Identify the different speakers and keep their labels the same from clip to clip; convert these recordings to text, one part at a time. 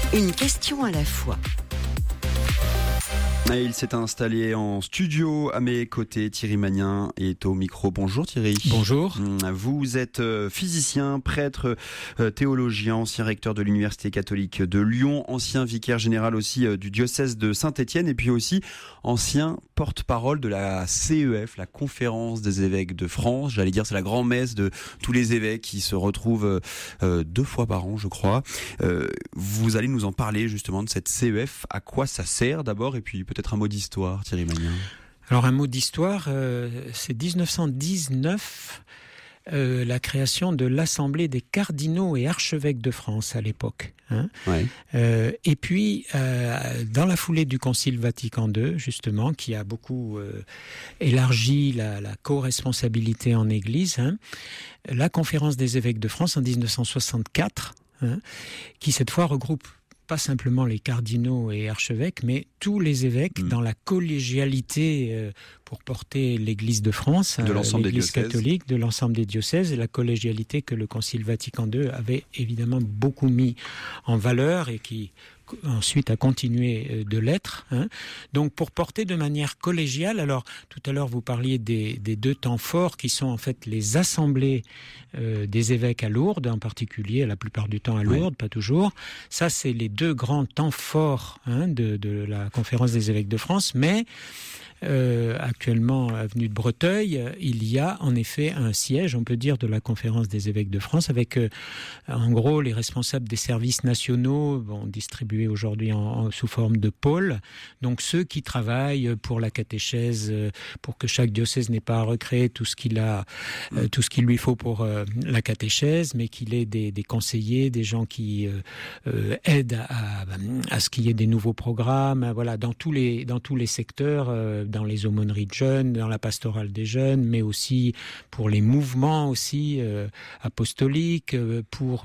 Speaker 1: Une question à la fois.
Speaker 2: Et il s'est installé en studio à mes côtés. Thierry Magnin est au micro. Bonjour Thierry.
Speaker 3: Bonjour.
Speaker 2: Vous êtes physicien, prêtre, théologien, ancien recteur de l'Université catholique de Lyon, ancien vicaire général aussi du diocèse de Saint-Étienne et puis aussi ancien porte-parole de la CEF, la Conférence des évêques de France. J'allais dire c'est la grand-messe de tous les évêques qui se retrouvent 2 fois par an je crois. Vous allez nous en parler justement de cette CEF, à quoi ça sert d'abord et puis peut-être un mot d'histoire, Thierry Magnin.
Speaker 3: Alors un mot d'histoire, c'est 1919, la création de l'Assemblée des cardinaux et archevêques de France à l'époque.
Speaker 2: Ouais.
Speaker 3: Et puis, dans la foulée du Concile Vatican II, justement, qui a beaucoup élargi la co-responsabilité en Église, la Conférence des évêques de France en 1964, qui cette fois regroupe pas simplement les cardinaux et archevêques, mais tous les évêques dans la collégialité pour porter l'Église de France,
Speaker 2: de l'ensemble
Speaker 3: l'Église
Speaker 2: des diocèses.
Speaker 3: catholique, de l'ensemble des diocèses, et la collégialité que le Concile Vatican II avait évidemment beaucoup mis en valeur et qui ensuite a continué de l'être. Donc pour porter de manière collégiale, alors tout à l'heure vous parliez des 2 temps forts qui sont en fait les assemblées des évêques à Lourdes, en particulier la plupart du temps à Lourdes, pas toujours. Ça c'est les 2 grands temps forts de la Conférence des évêques de France, mais actuellement, avenue de Breteuil, il y a en effet un siège, on peut dire, de la Conférence des évêques de France, avec en gros les responsables des services nationaux, distribués aujourd'hui sous forme de pôles. Donc ceux qui travaillent pour la catéchèse, pour que chaque diocèse n'ait pas à recréer tout ce qu'il lui faut pour la catéchèse, mais qu'il ait des conseillers, des gens qui aident à ce qu'il y ait des nouveaux programmes, voilà, dans tous les secteurs. Dans les aumôneries de jeunes, dans la pastorale des jeunes, mais aussi pour les mouvements aussi apostoliques, pour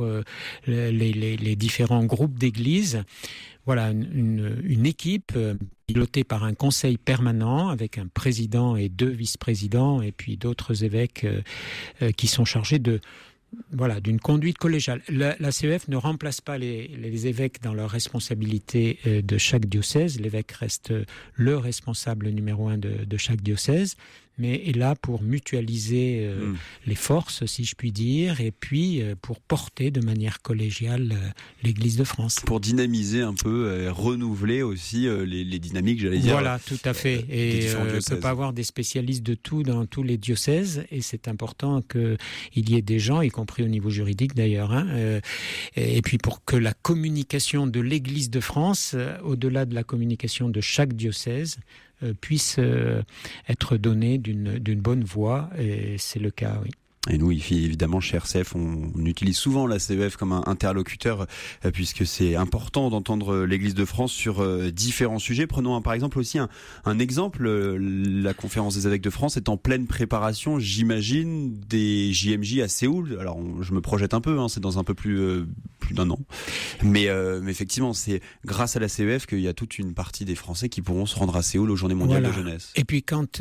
Speaker 3: les différents groupes d'églises. Voilà, une équipe pilotée par un conseil permanent avec un président et 2 vice-présidents et puis d'autres évêques qui sont chargés d'une conduite collégiale. La CEF ne remplace pas les évêques dans leur responsabilité de chaque diocèse. L'évêque reste le responsable numéro 1 de chaque diocèse, mais est là pour mutualiser les forces, si je puis dire, et puis pour porter de manière collégiale l'Église de France.
Speaker 2: Pour dynamiser un peu, renouveler aussi les dynamiques, j'allais dire.
Speaker 3: Voilà, tout à fait. Et on ne peut pas avoir des spécialistes de tout dans tous les diocèses, et c'est important qu'il y ait des gens, y compris au niveau juridique d'ailleurs, et puis pour que la communication de l'Église de France, au-delà de la communication de chaque diocèse, puisse être donnée d'une bonne voie, et c'est le cas, oui.
Speaker 2: Et nous, évidemment, chez RCF, on utilise souvent la CEF comme un interlocuteur, puisque c'est important d'entendre l'Église de France sur différents sujets. Prenons par exemple aussi un exemple. La Conférence des évêques de France est en pleine préparation, j'imagine, des JMJ à Séoul. Alors, je me projette un peu, c'est dans un peu plus d'1 an. Mais effectivement, c'est grâce à la CEF qu'il y a toute une partie des Français qui pourront se rendre à Séoul aux Journées mondiales de jeunesse.
Speaker 3: Et puis quand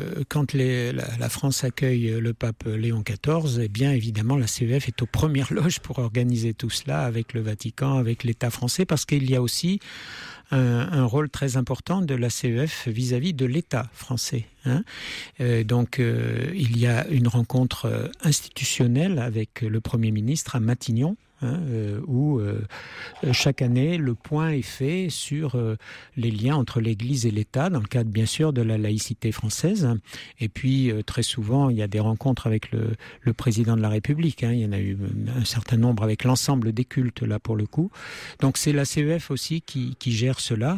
Speaker 3: la France accueille le pape Léon XIV, eh bien évidemment la CEF est aux premières loges pour organiser tout cela avec le Vatican, avec l'État français, parce qu'il y a aussi un rôle très important de la CEF vis-à-vis de l'État français. Donc il y a une rencontre institutionnelle avec le Premier ministre à Matignon, où chaque année le point est fait sur les liens entre l'Église et l'État, dans le cadre bien sûr de la laïcité française. Et puis très souvent il y a des rencontres avec le président de la République. Il y en a eu un certain nombre avec l'ensemble des cultes là pour le coup. Donc c'est la CEF aussi qui gère cela,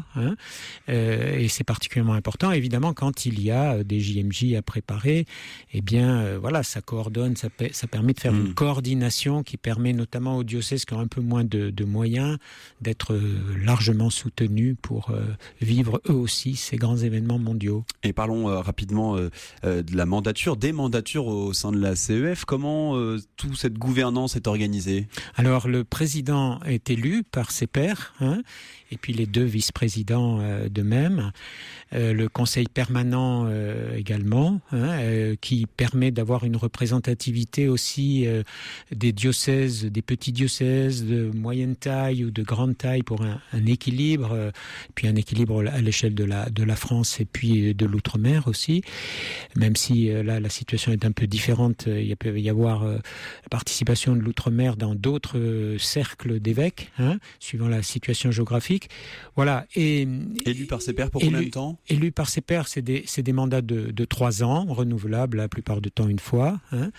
Speaker 3: et c'est particulièrement important. Évidemment quand il y a des JMJ à préparer, eh bien voilà, ça coordonne, ça permet de faire une coordination qui permet notamment aux diocèses qui ont un peu moins de moyens d'être largement soutenus pour vivre eux aussi ces grands événements mondiaux.
Speaker 2: Et parlons rapidement de la mandature, des mandatures au sein de la CEF. Comment toute cette gouvernance est organisée ?
Speaker 3: Alors le président est élu par ses pairs, et puis les 2 vice-présidents de même. Le conseil permanent également, qui permet d'avoir une représentativité aussi des diocèses, des petits diocèses de moyenne taille ou de grande taille pour un équilibre, puis un équilibre à l'échelle de la France et puis de l'outre-mer aussi, même si là la situation est un peu différente. Il peut y avoir la participation de l'outre-mer dans d'autres cercles d'évêques, suivant la situation géographique. Voilà. Et
Speaker 2: élu par ses pairs pour combien de temps ?
Speaker 3: Élu par ses pairs, c'est des mandats de 3 ans, renouvelables la plupart du temps une fois,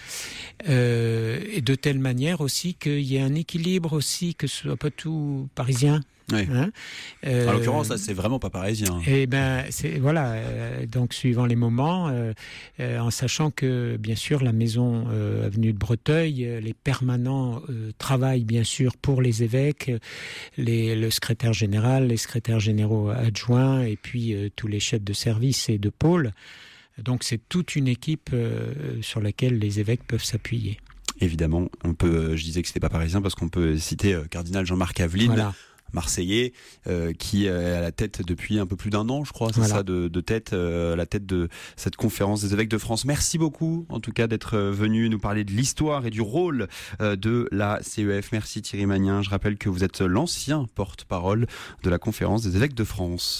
Speaker 3: et de telle manière aussi qu'il y ait un équilibre aussi, que ce soit pas tout parisien.
Speaker 2: Oui. En l'occurrence, là, c'est vraiment pas parisien.
Speaker 3: Et donc suivant les moments, en sachant que bien sûr la maison avenue de Breteuil, les permanents travaillent bien sûr pour les évêques, le secrétaire général, les secrétaires généraux adjoints, et puis tous les chefs de service et de pôle. Donc c'est toute une équipe sur laquelle les évêques peuvent s'appuyer.
Speaker 2: Évidemment, je disais que c'était pas parisien parce qu'on peut citer cardinal Jean-Marc Aveline. Voilà. Marseillais, qui est à la tête depuis un peu plus d'1 an, je crois, c'est ça, à la tête de cette conférence des évêques de France. Merci beaucoup, en tout cas, d'être venu nous parler de l'histoire et du rôle de la CEF. Merci Thierry Magnin. Je rappelle que vous êtes l'ancien porte-parole de la conférence des évêques de France.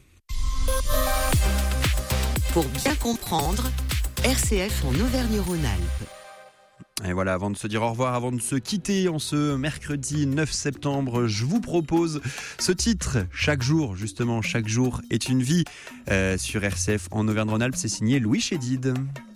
Speaker 1: Pour bien comprendre, RCF en Auvergne-Rhône-Alpes.
Speaker 2: Et voilà, avant de se dire au revoir, avant de se quitter en ce mercredi 9 septembre, je vous propose ce titre. Chaque jour est une vie sur RCF en Auvergne-Rhône-Alpes. C'est signé Louis Chédid.